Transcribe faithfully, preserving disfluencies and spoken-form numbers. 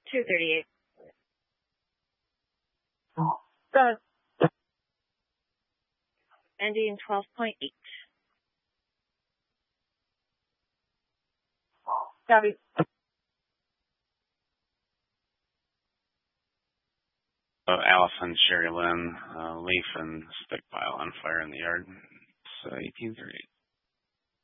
two thirty-eight. Go. Ending twelve point eight. Copy. Uh, Allison, Sherry Lynn, uh, leaf and stick pile on fire in the yard. It's uh, eighteen thirty-eight.